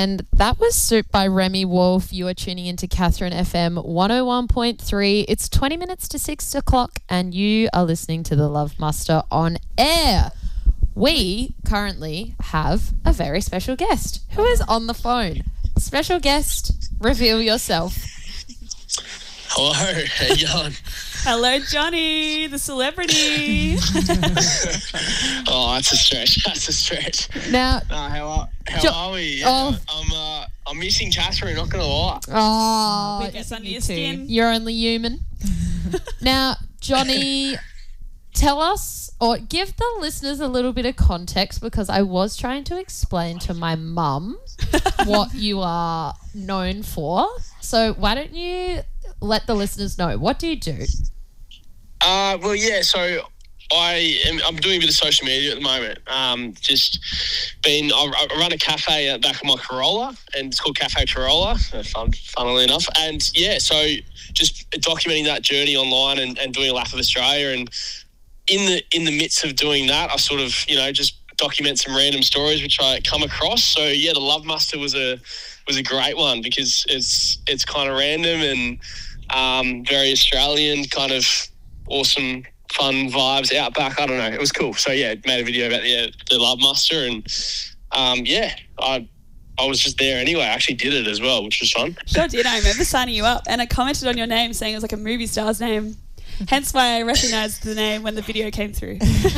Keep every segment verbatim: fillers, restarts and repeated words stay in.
And that was Soup by Remy Wolf. You are tuning into Catherine F M one oh one point three. It's twenty minutes to six o'clock and you are listening to The Love Muster on air. We currently have a very special guest who is on the phone. Special guest, reveal yourself. Hello, how you going? Hello, Johnny, the celebrity. Oh, that's a stretch. That's a stretch. Now, uh, how are, how jo- are we? Yeah, oh. I'm uh, I'm missing Catherine, not gonna lie. Oh, We get under your skin. you're only human. Now, Johnny, tell us or give the listeners a little bit of context because I was trying to explain to my mum what you are known for. So why don't you let the listeners know, what do you do? Uh, well, yeah. So I am. I'm doing a bit of social media at the moment. Um, just been. I, I run a cafe at the back of my Corolla, and it's called Cafe Corolla. Fun, funnily enough, and yeah. So just documenting that journey online and, and doing a lap of Australia, and in the in the midst of doing that, I sort of you know just document some random stories which I come across. So yeah, the Love Muster was a was a great one because it's it's kind of random and um, very Australian, kind of awesome, fun vibes out back. I don't know. It was cool. So yeah, made a video about the the Love Muster and um, yeah, I I was just there anyway. I actually did it as well, which was fun. Sure did. I remember signing you up and I commented on your name saying it was like a movie star's name. Hence why I recognised the name when the video came through.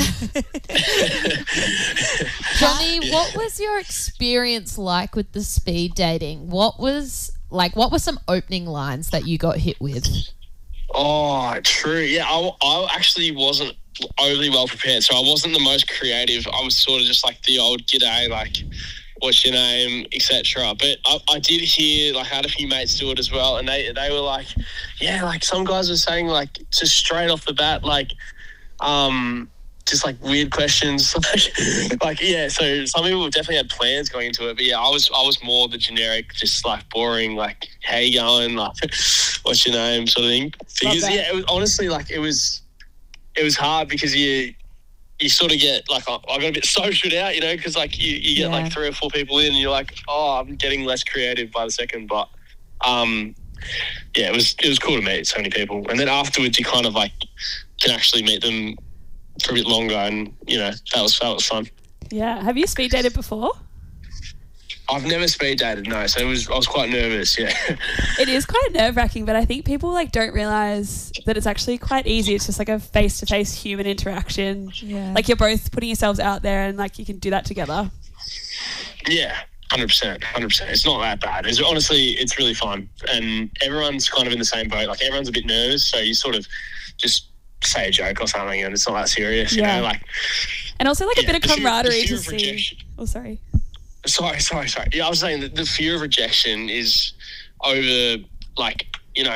Johnny, Yeah. what was your experience like with the speed dating? What was like? What were some opening lines that you got hit with? Oh, true. Yeah, I, I actually wasn't overly well prepared, so I wasn't the most creative. I was sort of just like the old g'day, like, what's your name, et cetera. But I, I did hear, like, I had a few mates do it as well, and they they were like, yeah, like some guys were saying, like, just straight off the bat, like, um, just like weird questions, like, like yeah. So some people definitely had plans going into it, but yeah, I was I was more the generic, just like boring, like, how you going, like, what's your name, sort of thing. Because that. yeah, it was honestly like it was it was hard because you. you sort of get, like, I got a bit socialed out, you know, because, like, you, you get, Yeah. like, three or four people in and you're like, oh, I'm getting less creative by the second. But, um, yeah, it was it was cool to meet so many people. And then afterwards you kind of, like, can actually meet them for a bit longer and, you know, that was that was fun. Yeah. Have you speed dated before? I've never speed dated, no, so it was I was quite nervous, yeah. It is quite nerve-wracking, but I think people like don't realise that it's actually quite easy. It's just like a face-to-face human interaction. Yeah. Like you're both putting yourselves out there and like you can do that together. Yeah, one hundred percent, one hundred percent. It's not that bad. It's, honestly, it's really fun. And everyone's kind of in the same boat. Like, everyone's a bit nervous, so you sort of just say a joke or something and it's not that serious, you Yeah. know? Like, And also like a yeah, bit of the fear- the camaraderie fear to of see. rejection. Oh, sorry. Sorry, sorry, sorry. Yeah, I was saying that the fear of rejection is over, like,